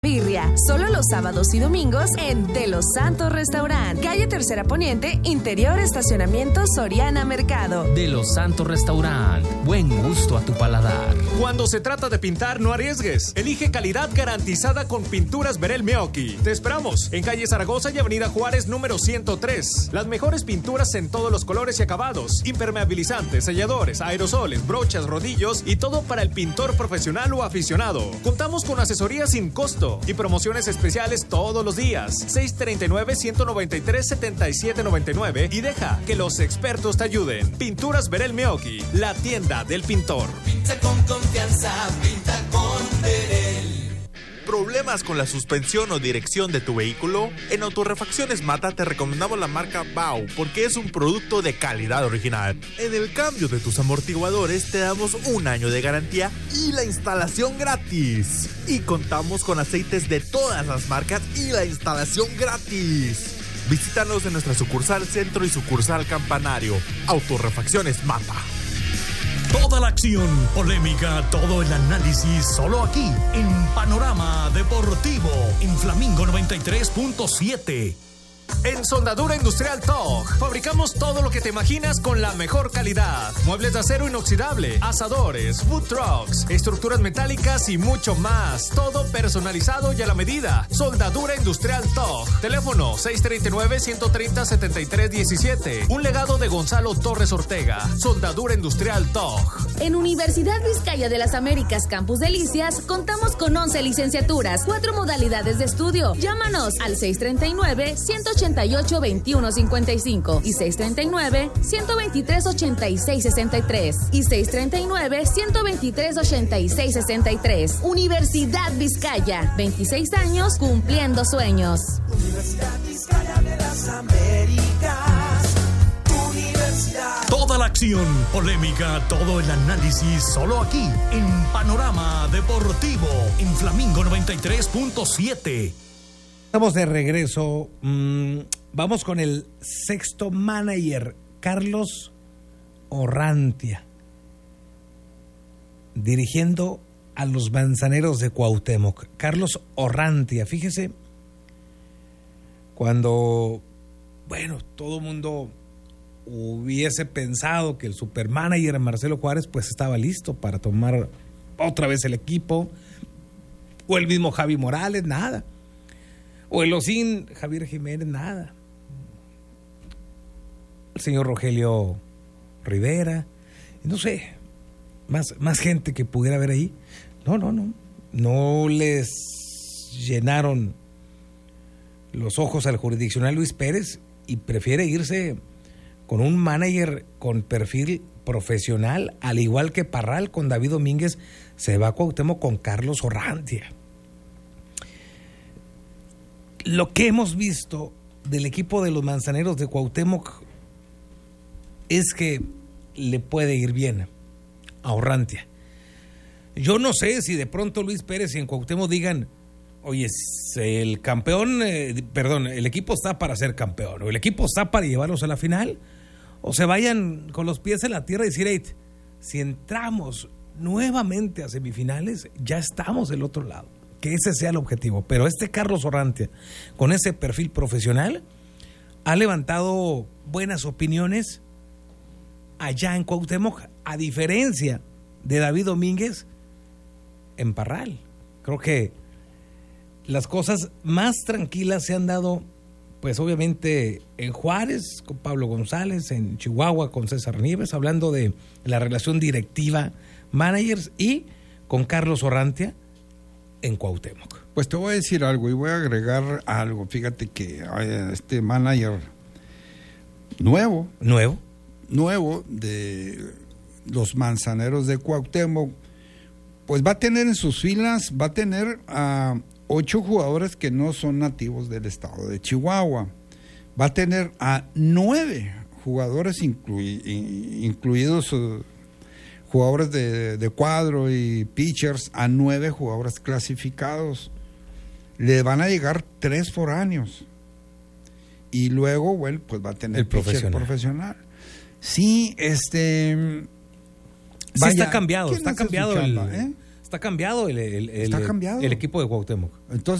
Birria, solo los sábados y domingos en De Los Santos Restaurant, calle Tercera Poniente, interior estacionamiento Soriana Mercado. De Los Santos Restaurant, buen gusto a tu paladar. Cuando se trata de pintar, no arriesgues. Elige calidad garantizada con Pinturas Verel Meoqui. Te esperamos en calle Zaragoza y avenida Juárez número 103. Las mejores pinturas en todos los colores y acabados, impermeabilizantes, selladores, aerosoles, brochas, rodillos y todo para el pintor profesional o aficionado. Contamos con asesoría sin costo y promociones especiales todos los días. 639-193-7799 y deja que los expertos te ayuden. Pinturas Verel Meoqui, la tienda del pintor. Pinta con confianza, pinta con Verel. ¿Problemas con la suspensión o dirección de tu vehículo? En Autorrefacciones Mata te recomendamos la marca BAU porque es un producto de calidad original. En el cambio de tus amortiguadores te damos 1 año de garantía y la instalación gratis. Y contamos con aceites de todas las marcas y la instalación gratis. Visítanos en nuestra sucursal Centro y sucursal Campanario. Autorrefacciones Mata. Toda la acción, polémica, todo el análisis, solo aquí, en Panorama Deportivo, en Flamingo 93.7. En Soldadura Industrial TOG fabricamos todo lo que te imaginas con la mejor calidad. Muebles de acero inoxidable, asadores, food trucks, estructuras metálicas y mucho más. Todo personalizado y a la medida. Soldadura Industrial TOG. Teléfono 639-130-7317. Un legado de Gonzalo Torres Ortega. Soldadura Industrial TOG. En Universidad Vizcaya de las Américas Campus Delicias contamos con 11 licenciaturas, 4 modalidades de estudio. Llámanos al 639-188-2155 y 639-123-8663 y 639-123-8663. Universidad Vizcaya, 26 años cumpliendo sueños. Universidad Vizcaya de las Américas. Universidad. Toda la acción, polémica, todo el análisis, solo aquí, en Panorama Deportivo, en Flamingo 93.7. Estamos de regreso. Vamos con el sexto manager, Carlos Orrantia, dirigiendo a los Manzaneros de Cuauhtémoc. Carlos Orrantia, fíjese, cuando, todo el mundo hubiese pensado que el supermanager Marcelo Juárez pues estaba listo para tomar otra vez el equipo, o el mismo Javi Morales, nada. O el Osín, Javier Jiménez, nada. El señor Rogelio Rivera, no sé, más gente que pudiera haber ahí. No les llenaron los ojos al jurisdiccional Luis Pérez y prefiere irse con un manager con perfil profesional, al igual que Parral con David Domínguez, se va a Cuauhtémoc con Carlos Orrantia. Lo que hemos visto del equipo de los Manzaneros de Cuauhtémoc es que le puede ir bien a Orrantia. Yo no sé si de pronto Luis Pérez y en Cuauhtémoc digan, oye, el equipo está para ser campeón, o el equipo está para llevarlos a la final, o se vayan con los pies en la tierra y decir, hey, si entramos nuevamente a semifinales, ya estamos del otro lado. Que ese sea el objetivo. Pero Carlos Orrantia, con ese perfil profesional, ha levantado buenas opiniones allá en Cuauhtémoc, a diferencia de David Domínguez en Parral. Creo que las cosas más tranquilas se han dado, pues obviamente en Juárez con Pablo González, en Chihuahua con César Nieves, hablando de la relación directiva managers, y con Carlos Orrantia en Cuauhtémoc. Pues te voy a decir algo y voy a agregar algo. Fíjate que este manager nuevo de los Manzaneros de Cuauhtémoc, pues va a tener en sus filas, a 8 jugadores que no son nativos del estado de Chihuahua. Va a tener a 9 jugadores incluidos jugadores de cuadro y pitchers, a 9 jugadores clasificados. Le van a llegar 3 foráneos. Y luego, pues va a tener el profesional. Sí, está cambiado Está cambiado Está cambiado. el equipo de Cuauhtémoc. Entonces